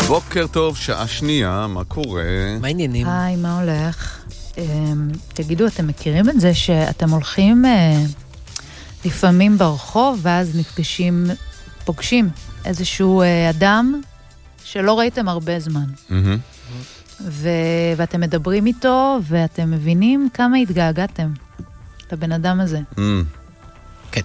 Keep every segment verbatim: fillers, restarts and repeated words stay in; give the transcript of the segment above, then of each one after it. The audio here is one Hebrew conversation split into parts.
בוקר טוב, שעה שנייה, מה קורה? מה העניינים? היי, מה הולך? תגידו, אתם מכירים את זה שאתם הולכים לפעמים ברחוב ואז נפגשים, פוגשים איזשהו אדם שלא ראיתם הרבה זמן. ואתם מדברים איתו ואתם מבינים כמה התגעגעתם לבן אדם הזה. כן.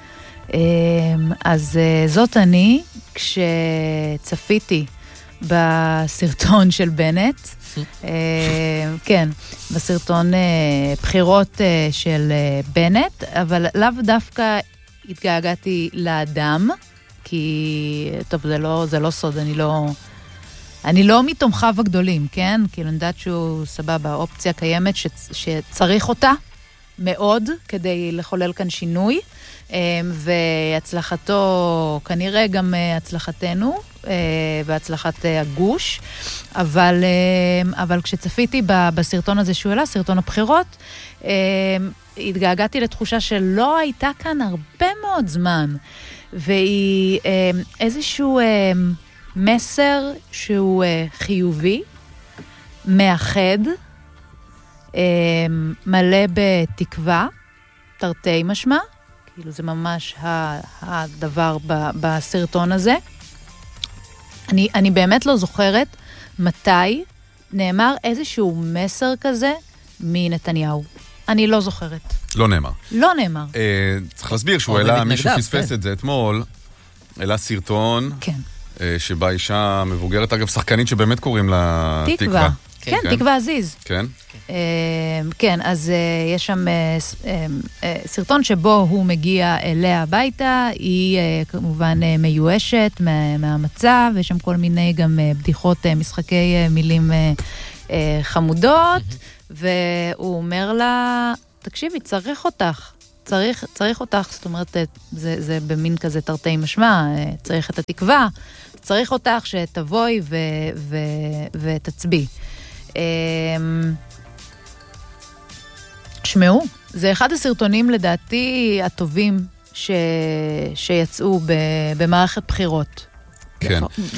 אז זאת אני, כשצפיתי בסרטון של בנט, כן, בסרטון בחירות של בנט, אבל לאו דווקא התגעגעתי לאדם, כי, טוב, זה לא, זה לא סוד, אני לא, אני לא מתומכיו הגדולים, כן? כאילו, אני יודעת שהוא סבבה, האופציה קיימת שצריך אותה מאוד כדי לחולל כאן שינוי, והצלחתו כנראה גם הצלחתנו, והצלחת הגוש, אבל, אבל כשצפיתי בסרטון הזה שהוא העלה, סרטון הבחירות, התגעגעתי לתחושה שלא הייתה כאן הרבה מאוד זמן, והיא איזשהו מסר שהוא חיובי, מאחד, מלא בתקווה, תרתי משמע, כאילו זה ממש הדבר בסרטון הזה. אני, אני באמת לא זוכרת מתי נאמר איזשהו מסר כזה מנתניהו. אני לא זוכרת. לא נאמר. לא נאמר. אה, צריך להסביר שהוא העלה, מי שפספס את זה אתמול, העלה סרטון, כן. אה, שבה אישה מבוגרת, אגב, שחקנית שבאמת קוראים לה תקווה. תקווה. כן, כן, תקווה עזיז. כן. כן, אז יש שם סרטון שבו הוא מגיע אליה הביתה, היא כמובן מיואשת מהמצב, יש שם כל מיני גם בדיחות, משחקי מילים חמודות, והוא אומר לה, תקשיבי, צריך אותך, צריך, צריך אותך, זאת אומרת, זה, זה במין כזה תרתי משמע, צריך את התקווה, צריך אותך שתבואי ו, ו, ותצבי. שמעו, זה אחד הסרטונים לדעתי הטובים ש... שיצאו ב... במערכת בחירות. כן.